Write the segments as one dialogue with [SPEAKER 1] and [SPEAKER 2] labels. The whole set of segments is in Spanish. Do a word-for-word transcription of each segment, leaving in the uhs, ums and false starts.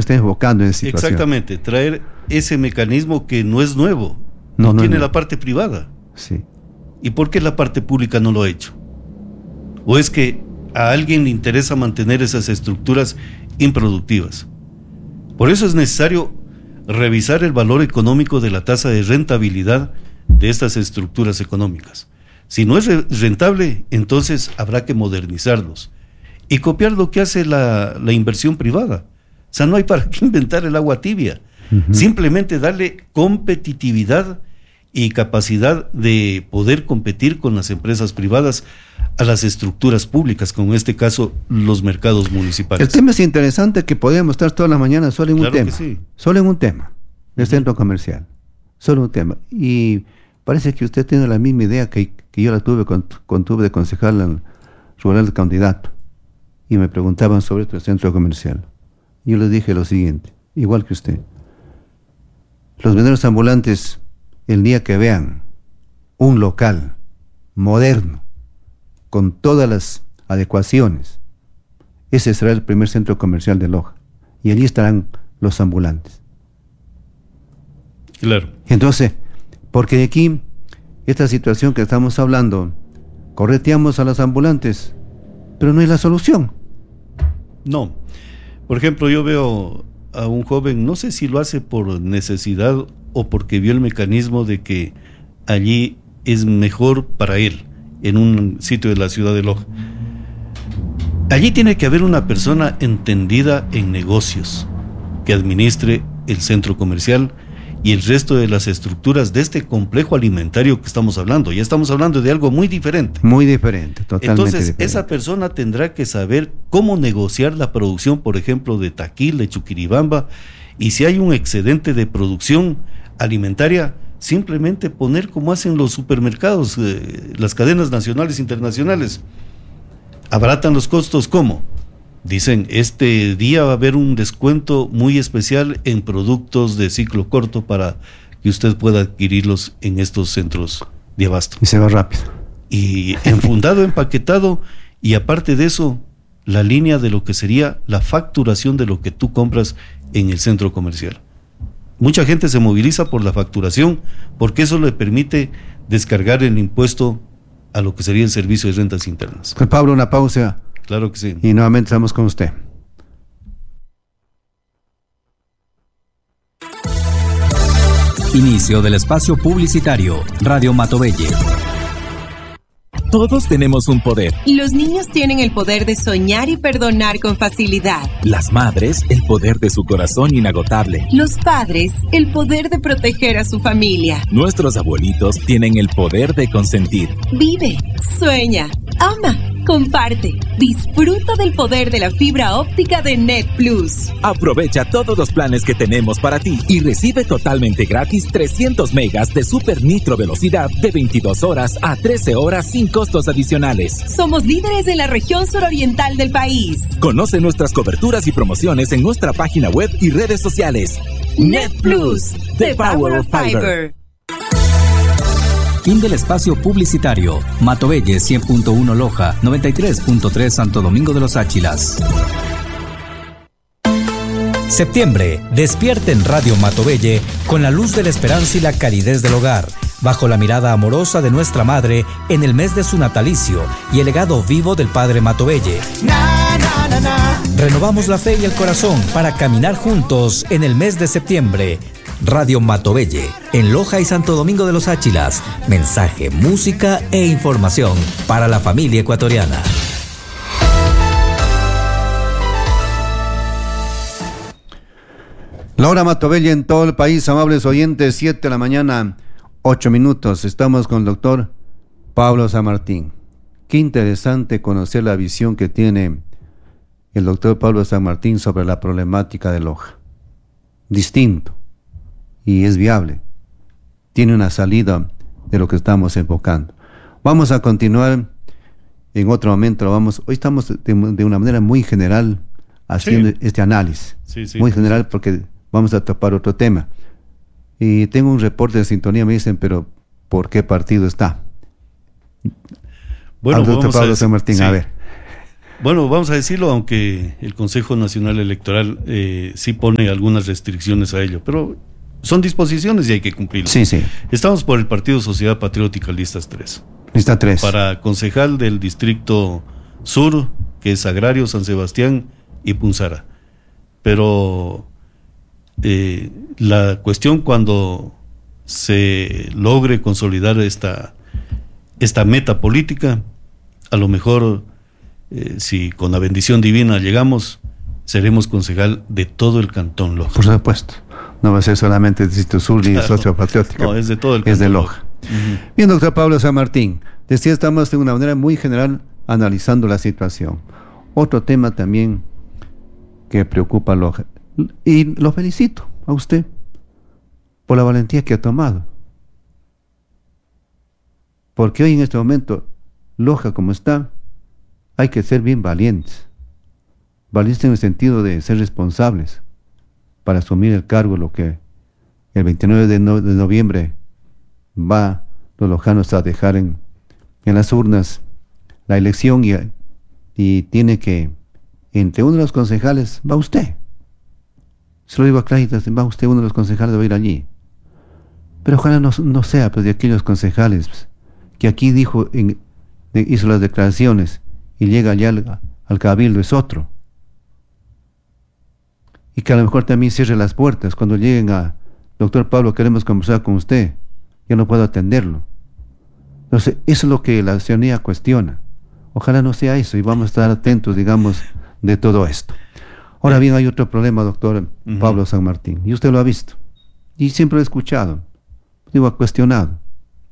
[SPEAKER 1] está enfocando en esa situación.
[SPEAKER 2] Exactamente, traer ese mecanismo que no es nuevo,
[SPEAKER 1] no, no
[SPEAKER 2] tiene
[SPEAKER 1] no.
[SPEAKER 2] la parte privada.
[SPEAKER 1] Sí.
[SPEAKER 2] ¿Y por qué la parte pública no lo ha hecho? ¿O es que a alguien le interesa mantener esas estructuras improductivas? Por eso es necesario revisar el valor económico de la tasa de rentabilidad de estas estructuras económicas. Si no es rentable, entonces habrá que modernizarlos y copiar lo que hace la, la inversión privada. O sea, no hay para qué inventar el agua tibia. Uh-huh. Simplemente darle competitividad y capacidad de poder competir con las empresas privadas a las estructuras públicas, como en este caso los mercados municipales.
[SPEAKER 1] El tema es interesante, que podríamos estar toda la mañana solo en
[SPEAKER 2] claro
[SPEAKER 1] un tema,
[SPEAKER 2] sí.
[SPEAKER 1] solo en un tema, el uh-huh. centro comercial, solo un tema. Y parece que usted tiene la misma idea que, que yo la tuve cuando, cuando tuve de concejal rural de candidato, y me preguntaban sobre este centro comercial. Yo les dije lo siguiente, igual que usted: los vendedores ambulantes, el día que vean un local moderno, con todas las adecuaciones, ese será el primer centro comercial de Loja, y allí estarán los ambulantes.
[SPEAKER 2] Claro.
[SPEAKER 1] Entonces, porque de aquí, esta situación que estamos hablando, correteamos a los ambulantes, pero no es la solución.
[SPEAKER 2] No. Por ejemplo, yo veo a un joven, no sé si lo hace por necesidad o porque vio el mecanismo de que allí es mejor para él, en un sitio de la ciudad de Loja. Allí tiene que haber una persona entendida en negocios que administre el centro comercial y el resto de las estructuras de este complejo alimentario que estamos hablando. Ya estamos hablando de algo muy diferente.
[SPEAKER 1] Muy diferente, totalmente
[SPEAKER 2] Entonces,
[SPEAKER 1] diferente.
[SPEAKER 2] Esa persona tendrá que saber cómo negociar la producción, por ejemplo, de Taquil, de Chuquiribamba, y si hay un excedente de producción alimentaria, simplemente poner como hacen los supermercados, eh, las cadenas nacionales e internacionales. Abaratan los costos, ¿cómo? Dicen, este día va a haber un descuento muy especial en productos de ciclo corto para que usted pueda adquirirlos en estos centros de abasto.
[SPEAKER 1] Y se va rápido.
[SPEAKER 2] Y enfundado, empaquetado, y aparte de eso, la línea de lo que sería la facturación de lo que tú compras en el centro comercial. Mucha gente se moviliza por la facturación, porque eso le permite descargar el impuesto a lo que sería el servicio de rentas internas.
[SPEAKER 1] Pues Pablo, una pausa.
[SPEAKER 2] Claro que sí.
[SPEAKER 1] Y nuevamente estamos con usted.
[SPEAKER 3] Inicio del espacio publicitario. Radio Matovelle.
[SPEAKER 4] Todos tenemos un poder.
[SPEAKER 5] Los niños tienen el poder de soñar y perdonar con facilidad.
[SPEAKER 4] Las madres, el poder de su corazón inagotable.
[SPEAKER 5] Los padres, el poder de proteger a su familia.
[SPEAKER 4] Nuestros abuelitos tienen el poder de consentir.
[SPEAKER 5] Vive, sueña, ama, comparte. Disfruta del poder de la fibra óptica de Net Plus.
[SPEAKER 4] Aprovecha todos los planes que tenemos para ti y recibe totalmente gratis trescientos megas de super nitro velocidad de veintidós horas a trece horas sin costos adicionales.
[SPEAKER 5] Somos líderes en la región suroriental del país.
[SPEAKER 4] Conoce nuestras coberturas y promociones en nuestra página web y redes sociales.
[SPEAKER 5] Net Plus, the power of fiber.
[SPEAKER 3] Fin del espacio publicitario. Matovelle cien punto uno Loja, noventa y tres punto tres Santo Domingo de los Áchilas. Septiembre, despierte en Radio Matovelle con la luz de la esperanza y la calidez del hogar, bajo la mirada amorosa de nuestra madre en el mes de su natalicio y el legado vivo del padre Matovelle. Na, na, na, na. Renovamos la fe y el corazón para caminar juntos en el mes de septiembre. Radio Matovelle, en Loja y Santo Domingo de los Áchilas. Mensaje, música e información para la familia ecuatoriana.
[SPEAKER 1] Laura Matovelle en todo el país, amables oyentes, siete de la mañana, ocho minutos. Estamos con el doctor Pablo San Martín. Qué interesante conocer la visión que tiene el doctor Pablo San Martín sobre la problemática de Loja. Distinto. Y es viable, tiene una salida de lo que estamos enfocando. Vamos a continuar en otro momento. Lo vamos, hoy estamos de, de una manera muy general haciendo sí. este análisis, sí, sí, muy general sí. porque vamos a topar otro tema. Y tengo un reporte de sintonía, me dicen, pero ¿por qué partido está?
[SPEAKER 2] Bueno,
[SPEAKER 1] al doctor Pablo
[SPEAKER 2] a,
[SPEAKER 1] San Martín,
[SPEAKER 2] sí.
[SPEAKER 1] a ver.
[SPEAKER 2] Bueno, vamos a decirlo, aunque el Consejo Nacional Electoral eh, sí pone algunas restricciones a ello, pero son disposiciones y hay que cumplirlas.
[SPEAKER 1] Sí, sí.
[SPEAKER 2] Estamos por el Partido Sociedad Patriótica, listas tres.
[SPEAKER 1] Lista tres.
[SPEAKER 2] Para concejal del Distrito Sur, que es Agrario, San Sebastián y Punzara. Pero eh, la cuestión cuando se logre consolidar esta, esta meta política, a lo mejor, eh, si con la bendición divina llegamos, seremos concejal de todo el Cantón Loja.
[SPEAKER 1] Por supuesto. No va a ser solamente el Distrito Sur y
[SPEAKER 2] Claro.
[SPEAKER 1] Socio Patriótica.
[SPEAKER 2] No, es de todo el
[SPEAKER 1] Es de
[SPEAKER 2] Cantón
[SPEAKER 1] Loja.
[SPEAKER 2] Uh-huh.
[SPEAKER 1] Bien, doctor Pablo San Martín, decía, estamos de una manera muy general analizando la situación. Otro tema también que preocupa a Loja, y lo felicito a usted por la valentía que ha tomado, porque hoy en este momento Loja como está, hay que ser bien valientes, valientes en el sentido de ser responsables para asumir el cargo, lo que el veintinueve de, no, de noviembre va los lojanos a dejar en, en las urnas la elección, y, y tiene que, entre uno de los concejales, va usted. Se lo digo a Claritas, va usted, uno de los concejales va a ir allí. Pero ojalá no, no sea pues de aquellos concejales pues, que aquí dijo, en, de, hizo las declaraciones y llega allá al, al cabildo, es otro. Y que a lo mejor también cierre las puertas cuando lleguen a, doctor Pablo, queremos conversar con usted, yo no puedo atenderlo. Entonces, eso es lo que la ciudadanía cuestiona. Ojalá no sea eso y vamos a estar atentos, digamos, de todo esto. Ahora bien, hay otro problema, doctor uh-huh. Pablo San Martín, y usted lo ha visto, y siempre lo he escuchado, digo, ha cuestionado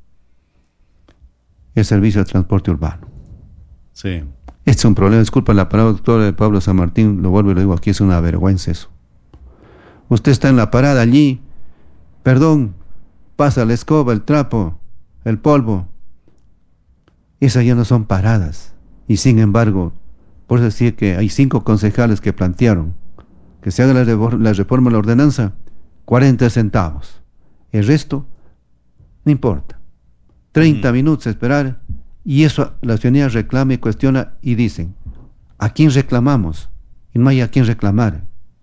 [SPEAKER 1] el servicio de transporte urbano.
[SPEAKER 2] Sí.
[SPEAKER 1] Este es un problema, disculpa la palabra, doctor Pablo San Martín, lo vuelvo y lo digo aquí, es una vergüenza eso. Usted está en la parada allí, perdón, pasa la escoba, el trapo, el polvo. Esas ya no son paradas. Y sin embargo, por decir que hay cinco concejales que plantearon que se haga la, revor- la reforma de la ordenanza, cuarenta centavos. El resto, no importa. treinta mm. minutos a esperar, y eso la ciudadanía reclama y cuestiona y dicen, ¿a quién reclamamos? Y no hay a quién reclamar.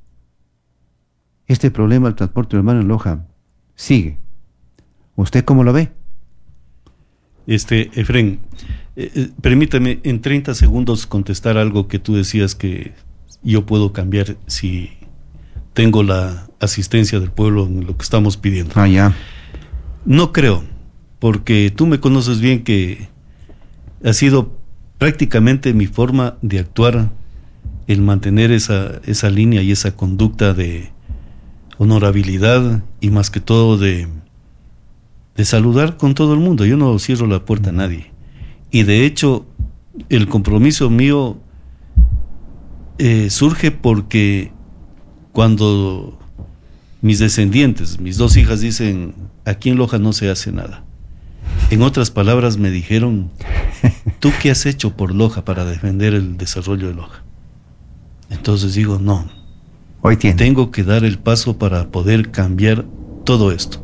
[SPEAKER 1] Este problema del transporte urbano en Loja sigue. ¿Usted cómo lo ve?
[SPEAKER 2] Este, Efren, eh, eh, permítame en treinta segundos contestar algo que tú decías que yo puedo cambiar si tengo la asistencia del pueblo en lo que estamos pidiendo.
[SPEAKER 1] Ah, ya.
[SPEAKER 2] No creo, porque tú me conoces bien que ha sido prácticamente mi forma de actuar el mantener esa, esa línea y esa conducta de honorabilidad y más que todo de de saludar con todo el mundo. Yo no cierro la puerta a nadie. Y de hecho, el compromiso mío eh, surge porque cuando mis descendientes, mis dos hijas dicen, aquí en Loja no se hace nada. En otras palabras me dijeron, ¿tú qué has hecho por Loja para defender el desarrollo de Loja? Entonces digo, no.
[SPEAKER 1] Hoy tiene.
[SPEAKER 2] Tengo que dar el paso para poder cambiar todo esto.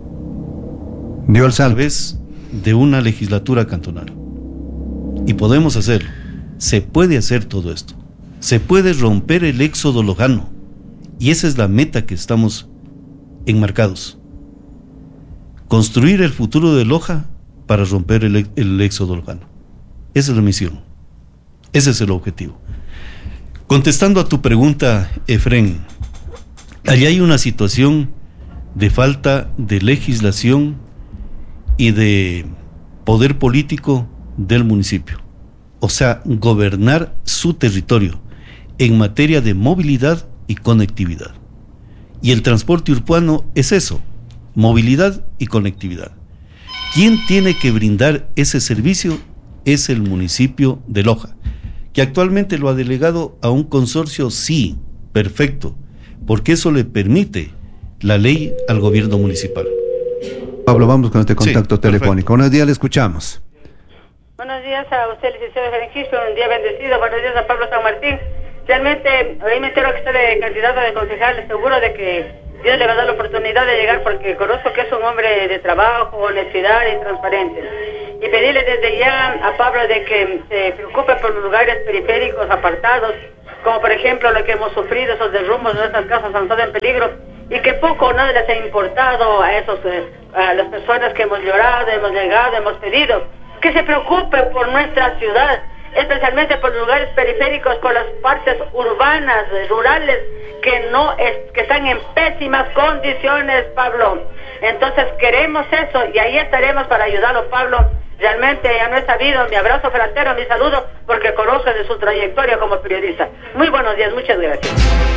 [SPEAKER 1] Dio el
[SPEAKER 2] A
[SPEAKER 1] salto.
[SPEAKER 2] través de una legislatura cantonal. Y podemos hacerlo. Se puede hacer todo esto. Se puede romper el éxodo lojano. Y esa es la meta que estamos enmarcados. Construir el futuro de Loja para romper el, el éxodo lojano. Esa es la misión. Ese es el objetivo. Contestando a tu pregunta, Efren, allí hay una situación de falta de legislación y de poder político del municipio, o sea, gobernar su territorio en materia de movilidad y conectividad. Y el transporte urbano es eso, movilidad y conectividad. ¿Quién tiene que brindar ese servicio? Es el municipio de Loja, que actualmente lo ha delegado a un consorcio, sí, perfecto, porque eso le permite la ley al gobierno municipal.
[SPEAKER 1] Pablo, vamos con este contacto
[SPEAKER 2] Sí,
[SPEAKER 1] telefónico. Buenos días, le escuchamos.
[SPEAKER 6] Buenos días a usted, licenciado Efren Quispe, un día bendecido. Buenos días a Pablo San Martín. Realmente, hoy me entero que está de candidato de concejal, seguro de que Dios le va a dar la oportunidad de llegar porque conozco que es un hombre de trabajo, honestidad y transparente. y pedirle desde ya a Pablo de que se preocupe por los lugares periféricos apartados, como por ejemplo lo que hemos sufrido, esos derrumbos de nuestras casas han estado en peligro, y que poco o nada les ha importado a esos eh, a las personas que hemos llorado, hemos llegado, hemos pedido, que se preocupe por nuestra ciudad, especialmente por los lugares periféricos, con las partes urbanas, rurales, que no es, que están en pésimas condiciones, Pablo. Entonces queremos eso y ahí estaremos para ayudarlo, Pablo. Realmente ya no he sabido, mi abrazo fraterno, mi saludo, porque conozco de su trayectoria como periodista. Muy buenos días, muchas gracias.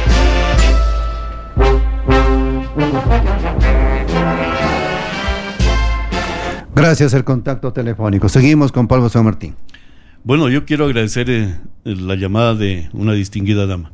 [SPEAKER 1] Gracias el contacto telefónico. Seguimos con Pablo San Martín.
[SPEAKER 2] Bueno, yo quiero agradecer eh, la llamada de una distinguida dama.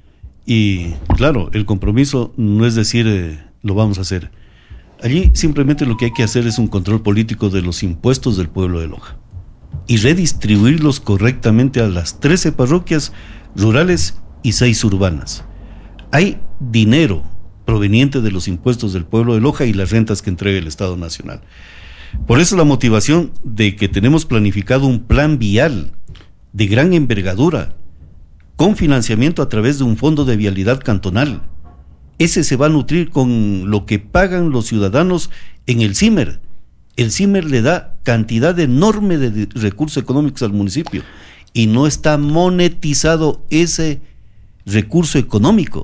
[SPEAKER 2] Y claro, el compromiso no es decir eh, lo vamos a hacer. Allí simplemente lo que hay que hacer es un control político de los impuestos del pueblo de Loja y redistribuirlos correctamente a las trece parroquias rurales y seis urbanas. Hay dinero proveniente de los impuestos del pueblo de Loja y las rentas que entrega el Estado Nacional. Por eso la motivación de que tenemos planificado un plan vial de gran envergadura con financiamiento a través de un fondo de vialidad cantonal. Ese se va a nutrir con lo que pagan los ciudadanos en el CIMER. El CIMER le da cantidad enorme de recursos económicos al municipio y no está monetizado ese recurso económico.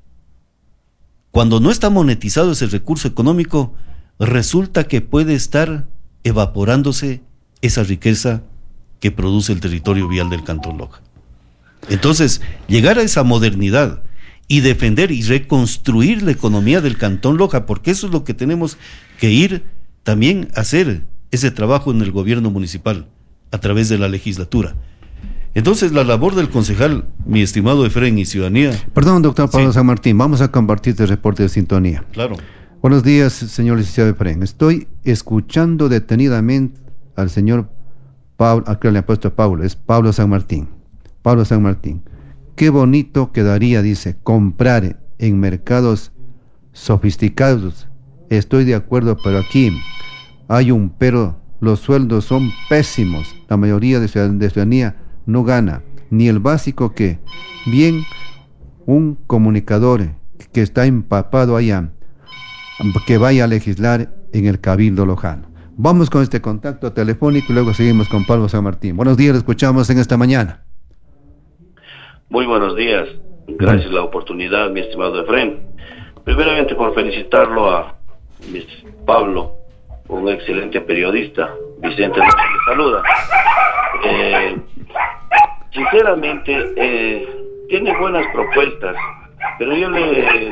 [SPEAKER 2] Cuando no está monetizado ese recurso económico, resulta que puede estar evaporándose esa riqueza que produce el territorio vial del Cantón Loja. Entonces, llegar a esa modernidad y defender y reconstruir la economía del Cantón Loja, porque eso es lo que tenemos que ir también a hacer, ese trabajo en el gobierno municipal, a través de la legislatura. Entonces, la labor del concejal, mi estimado Efren y ciudadanía...
[SPEAKER 1] Perdón, doctor Pablo
[SPEAKER 2] sí.
[SPEAKER 1] San Martín, vamos a compartir este reporte de sintonía.
[SPEAKER 2] Claro.
[SPEAKER 1] Buenos días, señor licenciado Efren. Estoy escuchando detenidamente al señor Pablo, acá le han puesto a Pablo, es Pablo San Martín. Pablo San Martín. Qué bonito quedaría, dice, comprar en mercados sofisticados. Estoy de acuerdo, pero aquí hay un pero, los sueldos son pésimos. La mayoría de ciudadanía no gana ni el básico que, bien, un comunicador que está empapado allá, que vaya a legislar en el Cabildo Lojano. Vamos con este contacto telefónico y luego seguimos con Pablo San Martín. Buenos días, lo escuchamos en esta mañana.
[SPEAKER 7] Muy buenos días, gracias a la oportunidad, mi estimado Efren. Primeramente por felicitarlo a Pablo, un excelente periodista. Vicente le saluda. Eh, sinceramente, eh, tiene buenas propuestas, pero yo le,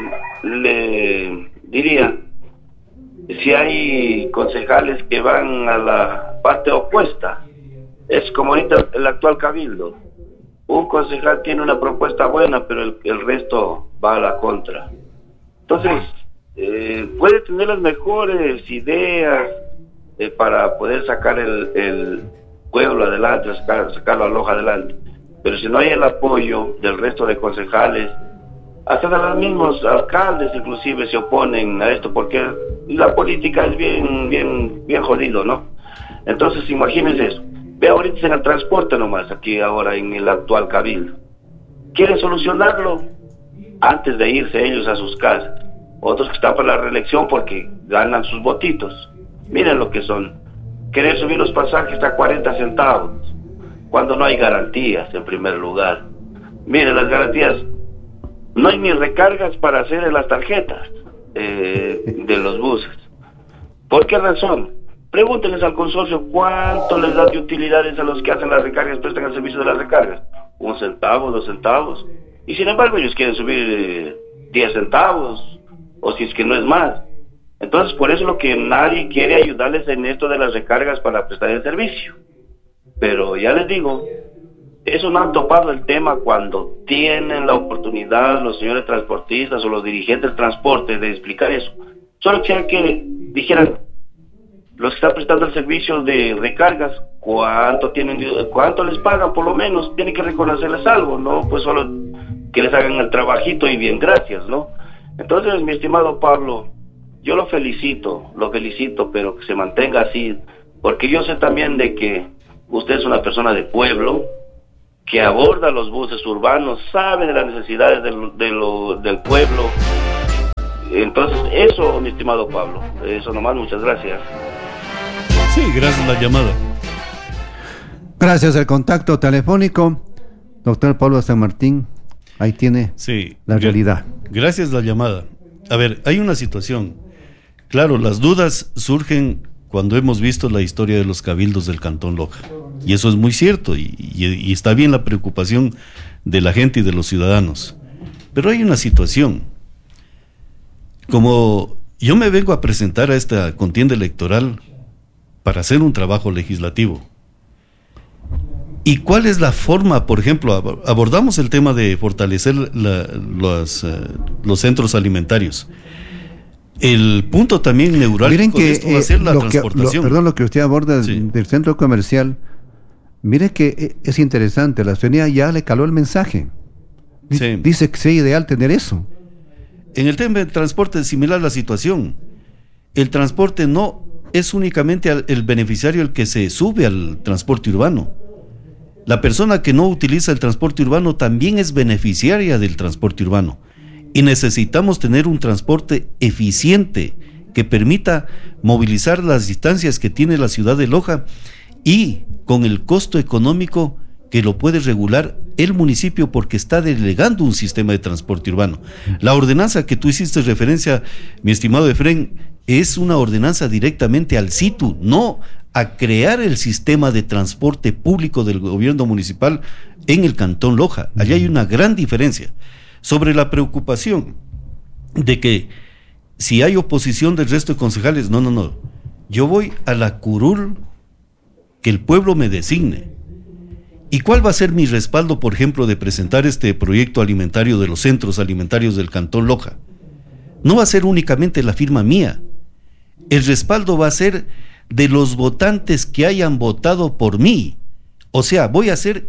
[SPEAKER 7] le diría, si hay concejales que van a la parte opuesta, es como ahorita el actual Cabildo. Un concejal tiene una propuesta buena, pero el, el resto va a la contra. Entonces, eh, puede tener las mejores ideas eh, para poder sacar el, el pueblo adelante, sacar, sacarlo a Loja adelante. Pero si no hay el apoyo del resto de concejales, hasta de los mismos alcaldes inclusive se oponen a esto, porque la política es bien, bien, bien jodido, ¿no? Entonces, imagínense eso. Ve ahorita en el transporte nomás, aquí ahora en el actual Cabildo. Quieren solucionarlo antes de irse ellos a sus casas. Otros que están para la reelección porque ganan sus votitos. Miren lo que son. Querer subir los pasajes a cuarenta centavos, cuando no hay garantías en primer lugar. Miren las garantías. No hay ni recargas para hacer las tarjetas eh, de los buses. ¿Por qué razón? Pregúntenles al consorcio cuánto les da de utilidades a los que hacen las recargas, prestan el servicio de las recargas. Un centavo, dos centavos. Y sin embargo ellos quieren subir eh, diez centavos, o si es que no es más. Entonces por eso lo que nadie quiere ayudarles en esto de las recargas para prestar el servicio. Pero ya les digo, eso no han topado el tema cuando tienen la oportunidad los señores transportistas o los dirigentes del transporte de explicar eso. Solo quisiera que dijeran, los que están prestando el servicio de recargas, ¿cuánto tienen, cuánto les pagan por lo menos? Tienen que reconocerles algo, ¿no? Pues solo que les hagan el trabajito y bien, gracias, ¿no? Entonces, mi estimado Pablo, yo lo felicito, lo felicito, pero que se mantenga así, porque yo sé también de que usted es una persona de pueblo, que aborda los buses urbanos, sabe de las necesidades del, de lo, del pueblo. Entonces, eso, mi estimado Pablo, eso nomás, muchas gracias.
[SPEAKER 2] Sí, gracias la llamada.
[SPEAKER 1] Gracias al contacto telefónico, doctor Pablo San Martín, ahí tiene
[SPEAKER 2] sí,
[SPEAKER 1] la realidad.
[SPEAKER 2] Gracias la llamada. A ver, hay una situación. Claro, las dudas surgen cuando hemos visto la historia de los cabildos del Cantón Loja. Y eso es muy cierto, y, y, y está bien la preocupación de la gente y de los ciudadanos. Pero hay una situación. Como yo me vengo a presentar a esta contienda electoral para hacer un trabajo legislativo. ¿Y cuál es la forma? Por ejemplo, abordamos el tema de fortalecer la, los, uh, los centros alimentarios. El punto también neurálgico
[SPEAKER 1] miren que,
[SPEAKER 2] de esto va a ser
[SPEAKER 1] eh,
[SPEAKER 2] la
[SPEAKER 1] lo
[SPEAKER 2] transportación.
[SPEAKER 1] Que, lo, perdón, lo que usted aborda
[SPEAKER 2] sí.
[SPEAKER 1] del centro comercial, mire que es interesante, la ciudadanía ya le caló el mensaje. Sí. Dice que sea ideal tener eso.
[SPEAKER 2] En el tema del transporte es similar la situación. El transporte no es únicamente el beneficiario el que se sube al transporte urbano. La persona que no utiliza el transporte urbano también es beneficiaria del transporte urbano. Y necesitamos tener un transporte eficiente que permita movilizar las distancias que tiene la ciudad de Loja y con el costo económico que lo puede regular el municipio porque está delegando un sistema de transporte urbano. La ordenanza que tú hiciste referencia, mi estimado Efren, es una ordenanza directamente al SITU, no a crear el sistema de transporte público del gobierno municipal en el Cantón Loja. Allá hay una gran diferencia. Sobre la preocupación de que si hay oposición del resto de concejales, no, no, no. Yo voy a la curul que el pueblo me designe. ¿Y cuál va a ser mi respaldo, por ejemplo, de presentar este proyecto alimentario de los centros alimentarios del Cantón Loja? No va a ser únicamente la firma mía. El respaldo va a ser de los votantes que hayan votado por mí. O sea, voy a hacer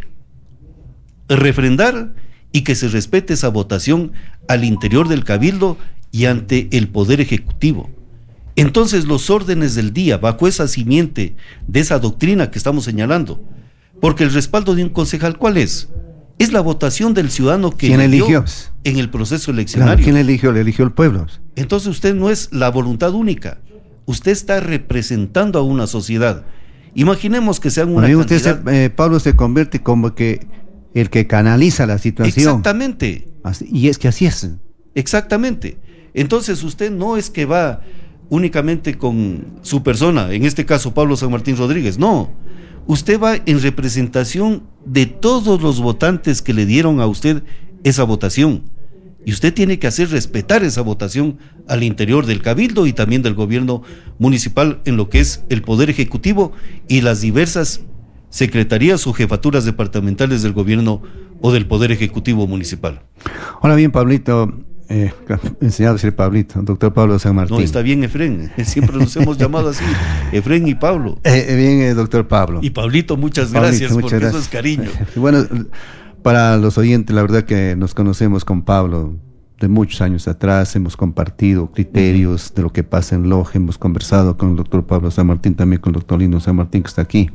[SPEAKER 2] refrendar y que se respete esa votación al interior del Cabildo y ante el Poder Ejecutivo. Entonces los órdenes del día, bajo esa simiente de esa doctrina que estamos señalando, porque el respaldo de un concejal, ¿cuál es? Es la votación del ciudadano que
[SPEAKER 1] ¿quién eligió
[SPEAKER 2] en el proceso eleccionario?
[SPEAKER 1] Claro, ¿quién eligió? Le eligió el pueblo.
[SPEAKER 2] Entonces usted no es la voluntad única, usted está representando a una sociedad. Imaginemos que sean una
[SPEAKER 1] bueno,
[SPEAKER 2] cantidad...
[SPEAKER 1] usted se, eh, Pablo se convierte como que el que canaliza la situación.
[SPEAKER 2] Exactamente.
[SPEAKER 1] Así, y es que así es.
[SPEAKER 2] Exactamente. Entonces usted no es que va únicamente con su persona, en este caso Pablo San Martín Rodríguez, no. Usted va en representación de todos los votantes que le dieron a usted esa votación. Y usted tiene que hacer respetar esa votación al interior del Cabildo y también del gobierno municipal en lo que es el Poder Ejecutivo y las diversas secretarías o jefaturas departamentales del gobierno o del Poder Ejecutivo municipal.
[SPEAKER 1] Ahora bien, Pablito, eh, enseñado a decir Pablito, doctor Pablo San Martín.
[SPEAKER 2] No, está bien, Efren, siempre nos hemos llamado así, Efren y Pablo.
[SPEAKER 1] Eh, bien, eh, doctor Pablo.
[SPEAKER 2] Y Pablito, muchas
[SPEAKER 1] Pablito,
[SPEAKER 2] gracias,
[SPEAKER 1] muchas
[SPEAKER 2] porque
[SPEAKER 1] gracias.
[SPEAKER 2] eso es cariño.
[SPEAKER 1] Bueno, para los oyentes, la verdad que nos conocemos con Pablo de muchos años atrás, hemos compartido criterios de lo que pasa en Loja, hemos conversado con el doctor Pablo San Martín, también con el doctor Lino San Martín, que está aquí.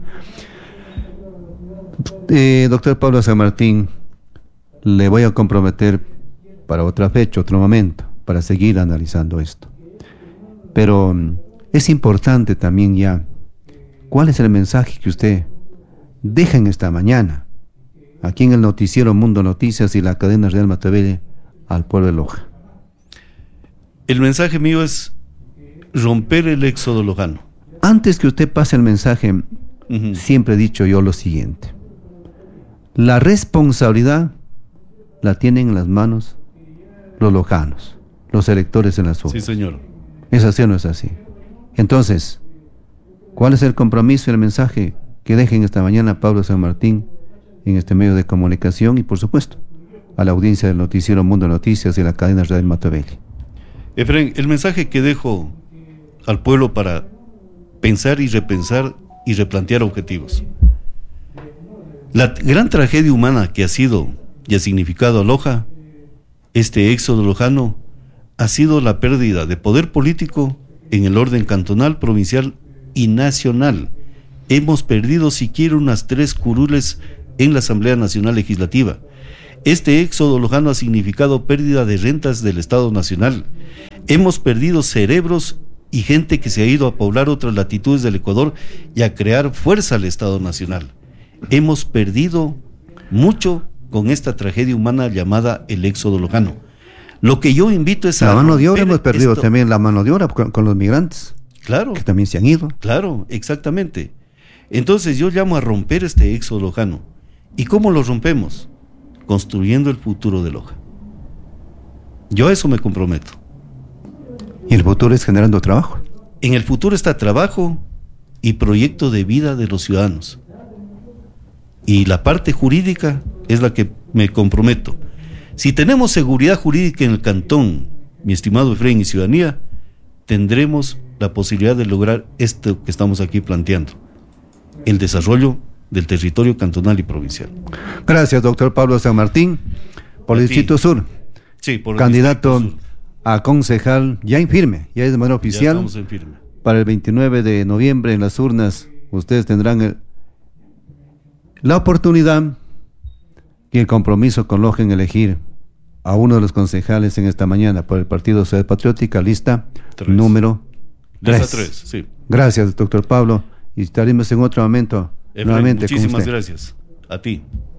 [SPEAKER 1] Eh, doctor Pablo San Martín, le voy a comprometer para otra fecha, otro momento, para seguir analizando esto. Pero es importante también ya, ¿cuál es el mensaje que usted deja en esta mañana, aquí en el noticiero Mundo Noticias y la cadena Real Matovelle, al pueblo de Loja?
[SPEAKER 2] El mensaje mío es romper el éxodo lojano.
[SPEAKER 1] Antes que usted pase el mensaje, uh-huh. siempre he dicho yo lo siguiente: la responsabilidad la tienen en las manos los lojanos, los electores en las urnas.
[SPEAKER 2] Sí, señor.
[SPEAKER 1] ¿Es así o no es así? Entonces, ¿cuál es el compromiso y el mensaje que dejen esta mañana Pablo San Martín en este medio de comunicación y, por supuesto, a la audiencia del noticiero Mundo Noticias y la cadena Real Matovelle?
[SPEAKER 2] Efren, el mensaje que dejo al pueblo para pensar y repensar y replantear objetivos. La gran tragedia humana que ha sido y ha significado a Loja, este éxodo lojano, ha sido la pérdida de poder político en el orden cantonal, provincial y nacional. hemos perdido siquiera unas tres curules en la Asamblea Nacional Legislativa. Este éxodo lojano ha significado pérdida de rentas del Estado Nacional. Hemos perdido cerebros y gente que se ha ido a poblar otras latitudes del Ecuador y a crear fuerza al Estado Nacional. Hemos perdido mucho con esta tragedia humana llamada el éxodo lojano. Lo que yo invito es a...
[SPEAKER 1] La mano de obra hemos perdido esto. También la mano de obra con, con los migrantes.
[SPEAKER 2] Claro.
[SPEAKER 1] Que también se han ido.
[SPEAKER 2] Claro, exactamente. Entonces yo llamo a romper este éxodo lojano. ¿Y cómo lo rompemos? Construyendo el futuro de Loja. Yo a eso me comprometo.
[SPEAKER 1] ¿Y el futuro es generando trabajo?
[SPEAKER 2] En el futuro está trabajo y proyecto de vida de los ciudadanos. Y la parte jurídica es la que me comprometo. Si tenemos seguridad jurídica en el cantón, mi estimado Efraín y ciudadanía, tendremos la posibilidad de lograr esto que estamos aquí planteando, el desarrollo del territorio cantonal y provincial.
[SPEAKER 1] Gracias, doctor Pablo San Martín, por el Distrito Sur.
[SPEAKER 2] Sí, por el
[SPEAKER 1] candidato
[SPEAKER 2] Distrito Sur.
[SPEAKER 1] A concejal ya en firme, ya es de manera oficial.
[SPEAKER 2] Ya estamos en firme.
[SPEAKER 1] Para el veintinueve de noviembre en las urnas, ustedes tendrán el, la oportunidad y el compromiso con Loja en elegir a uno de los concejales en esta mañana por el Partido Social Patriótica, lista tres. número tres.
[SPEAKER 2] Lista tres, sí.
[SPEAKER 1] Gracias, doctor Pablo, y estaremos en otro momento
[SPEAKER 2] Efraín,
[SPEAKER 1] nuevamente
[SPEAKER 2] muchísimas
[SPEAKER 1] con usted.
[SPEAKER 2] Gracias a ti.